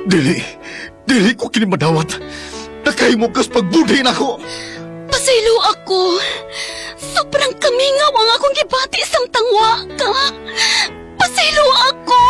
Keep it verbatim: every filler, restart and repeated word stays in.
Dili, dili ko kini madawat. Nakahimo kas pagbudi nako. Pasaylo ako. Sobrang kamingaw ang akong gibati samtang wa ka. Pasaylo